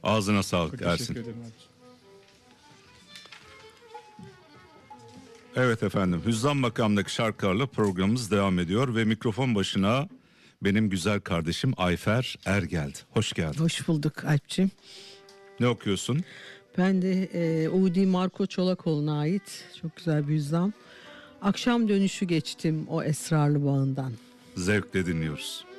Ağzına sağlık Çok Ersin. teşekkür ederim abi. Evet efendim, Hüzzam makamındaki şarkılarla programımız devam ediyor ve mikrofon başına benim güzel kardeşim Ayfer Er geldi. Hoş geldin. Hoş bulduk Alp'ciğim. Ne okuyorsun? Ben de Udi Marco Çolakoğlu'na ait çok güzel bir hüzzam. Akşam dönüşü geçtim o esrarlı bağından. Zevkle dinliyoruz.